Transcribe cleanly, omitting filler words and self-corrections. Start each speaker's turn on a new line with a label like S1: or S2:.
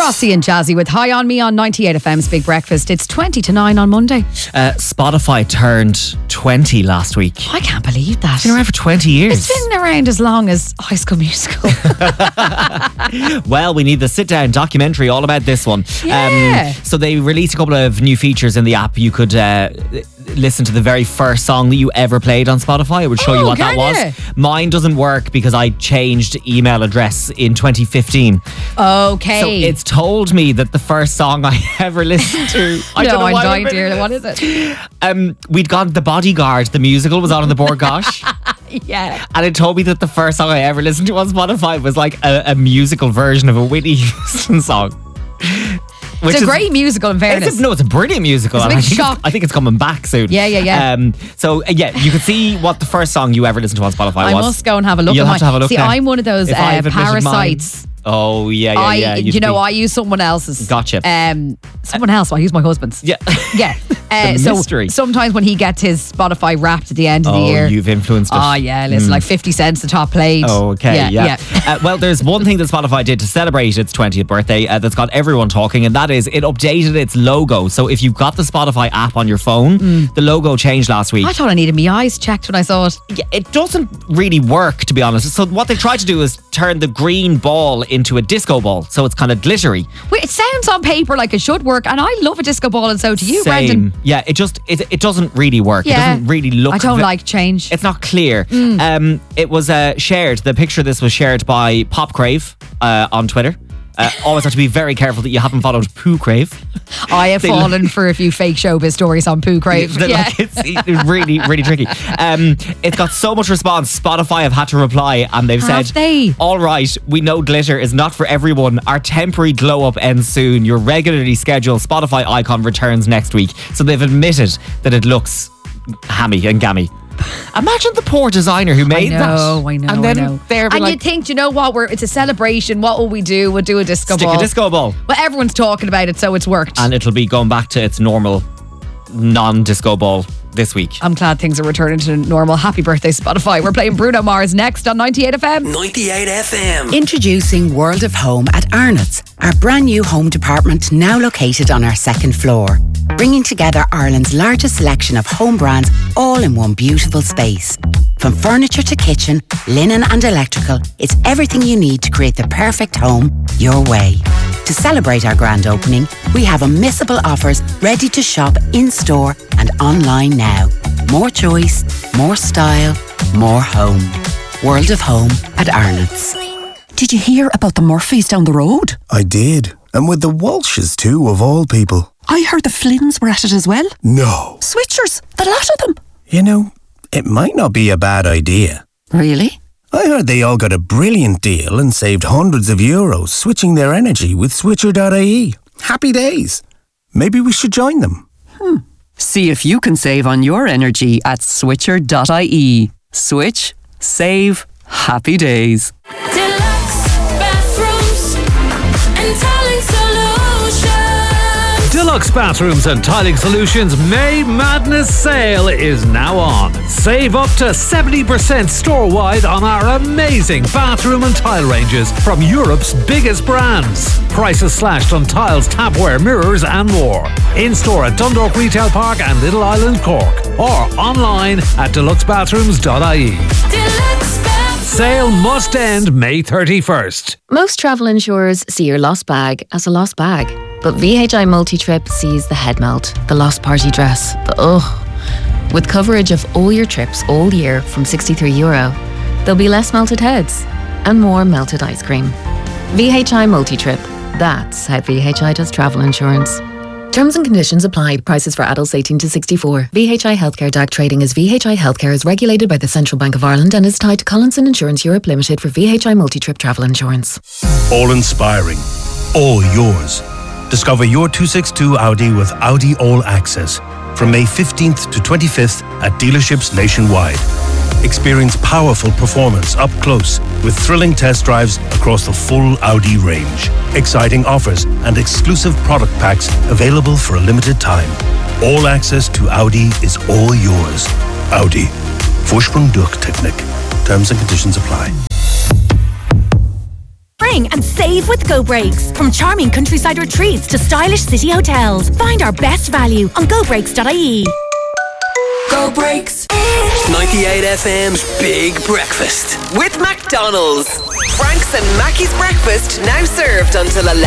S1: Rossi and Jazzy with High On Me on 98 FM's Big Breakfast. It's 20 to 9 on Monday.
S2: Spotify turned 20 last week.
S1: I can't believe that.
S2: It's been around for 20 years.
S1: It's been around as long as High School Musical.
S2: Well, we need the sit-down documentary all about this one.
S1: Yeah.
S2: So they released a couple of new features in the app. You could listen to the very first song that you ever played on Spotify. It would show you what that was. Mine doesn't work because I changed email address in 2015.
S1: Okay.
S2: So it's told me that the first song I ever listened to. I don't know
S1: I'm
S2: why
S1: dying to hear. What is it?
S2: We'd gone The Bodyguard, the musical, was on the Board Gosh.
S1: Yeah.
S2: And it told me that the first song I ever listened to on Spotify was like a musical version of a Whitney Houston song.
S1: It's a great musical, in fairness.
S2: It's a brilliant musical.
S1: It's a big shock.
S2: I think it's coming back soon.
S1: Yeah.
S2: So you could see what the first song you ever listened to on Spotify was.
S1: I must go and have a look.
S2: You'll have to have a look.
S1: See,
S2: now.
S1: I'm one of those
S2: If I've admitted
S1: parasites.
S2: mine- Oh, yeah.
S1: I use someone else's.
S2: Gotcha.
S1: Someone else. I use my husband's.
S2: Yeah.
S1: Yeah.
S2: The mystery.
S1: Sometimes when he gets his Spotify Wrapped at the end of the year.
S2: You've influenced it.
S1: Oh, yeah. Listen, like 50 cents the top played.
S2: Oh, okay. Yeah. Well, there's one thing that Spotify did to celebrate its 20th birthday that's got everyone talking, and that is it updated its logo. So if you've got the Spotify app on your phone, the logo changed last week.
S1: I thought I needed my eyes checked when I saw it.
S2: Yeah, it doesn't really work, to be honest. So what they tried to do is turn the green ball into a disco ball, so it's kind of glittery.
S1: Wait, it sounds on paper like it should work, and I love a disco ball, and so do you,
S2: Same.
S1: Brendan.
S2: Yeah, it doesn't really work.
S1: Yeah.
S2: It doesn't really look.
S1: I don't like change.
S2: It's not clear. It was shared. The picture of this was shared by Pop Crave on Twitter. Always have to be very careful that you haven't followed Pooh Crave.
S1: I have fallen for a few fake showbiz stories on Pooh Crave.
S2: It's really, really tricky. It's got so much response. Spotify have had to reply, and they've said, all right, we know glitter is not for everyone. Our temporary glow up ends soon. Your regularly scheduled Spotify icon returns next week. So they've admitted that it looks hammy and gammy. Imagine the poor designer who made that.
S1: I know.
S2: And then they're
S1: and
S2: like,
S1: you think, you know what? It's a celebration. What will we do? We'll do a disco ball.
S2: Stick a disco ball.
S1: Well, everyone's talking about it, so it's worked.
S2: And it'll be going back to its normal non-disco ball this week.
S1: I'm glad things are returning to normal. Happy birthday, Spotify. We're playing Bruno Mars next on 98 FM.
S3: 98 FM.
S4: Introducing World of Home at Arnott's, our brand new home department now located on our second floor. Bringing together Ireland's largest selection of home brands all in one beautiful space. From furniture to kitchen, linen and electrical, it's everything you need to create the perfect home your way. To celebrate our grand opening, we have unmissable offers ready to shop in-store and online now. More choice, more style, more home. World of Home at Arnott's.
S5: Did you hear about the Murphys down the road?
S6: I did. And with the Walshes too, of all people.
S5: I heard the Flynns were at it as well.
S6: No.
S5: Switchers, the lot of them.
S6: You know, it might not be a bad idea.
S5: Really?
S6: I heard they all got a brilliant deal and saved hundreds of euros switching their energy with Switcher.ie. Happy days. Maybe we should join them.
S5: See if you can save on your energy at Switcher.ie. Switch, save, happy days.
S7: Deluxe bathrooms and tiling solutions.
S8: Deluxe Bathrooms and Tiling Solutions May Madness Sale is now on. Save up to 70% store-wide on our amazing bathroom and tile ranges from Europe's biggest brands. Prices slashed on tiles, tapware, mirrors and more. In-store at Dundalk Retail Park and Little Island, Cork. Or online at deluxebathrooms.ie.
S7: Deluxe bathrooms.
S8: Sale must end May 31st.
S9: Most travel insurers see your lost bag as a lost bag. But VHI Multi-Trip sees the head melt, the lost party dress, the ugh. With coverage of all your trips all year from €63, there'll be less melted heads and more melted ice cream. VHI Multi-Trip. That's how VHI does travel insurance. Terms and conditions apply. Prices for adults 18 to 64. VHI Healthcare DAC trading as VHI Healthcare is regulated by the Central Bank of Ireland and is tied to Collinson Insurance Europe Limited for VHI Multi-Trip travel insurance.
S10: All inspiring. All yours. Discover your 262 Audi with Audi All Access from May 15th to 25th at dealerships nationwide. Experience powerful performance up close with thrilling test drives across the full Audi range. Exciting offers and exclusive product packs available for a limited time. All access to Audi is all yours. Audi. Vorsprung durch Technik. Terms and conditions apply.
S3: spring and save with Go Breaks. From charming countryside retreats to stylish city hotels. Find our best value on gobreaks.ie.
S7: Go Breaks.
S11: 98 FM's Big Breakfast with McDonald's. Frank's and Mackey's breakfast now served until 11.